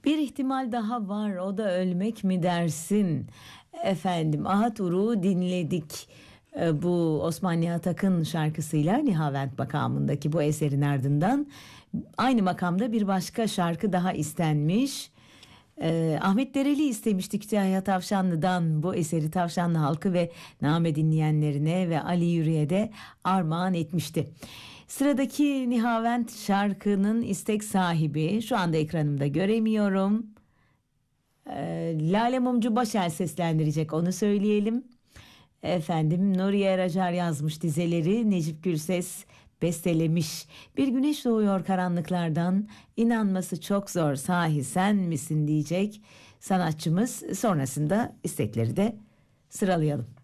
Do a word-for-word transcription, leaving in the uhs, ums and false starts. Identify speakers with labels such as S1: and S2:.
S1: Bir ihtimal daha var, o da ölmek mi dersin? Efendim, Ahat Uruk'u dinledik. Ee, Bu Osman Nihat Akın şarkısıyla Nihavent makamındaki bu eserin ardından aynı makamda bir başka şarkı daha istenmiş. Ee, Ahmet Dereli istemişti Kütahya Tavşanlı'dan bu eseri, Tavşanlı halkı ve Name dinleyenlerine ve Ali Yürü'ye de armağan etmişti. Sıradaki Nihavent şarkının istek sahibi şu anda ekranımda göremiyorum. Ee, Lale Mumcu Başel seslendirecek, onu söyleyelim. Efendim, Nuriye Eracar yazmış dizeleri, Necip Gürses bestelemiş. Bir güneş doğuyor karanlıklardan, inanması çok zor, sahi sen misin diyecek sanatçımız. Sonrasında istekleri de sıralayalım.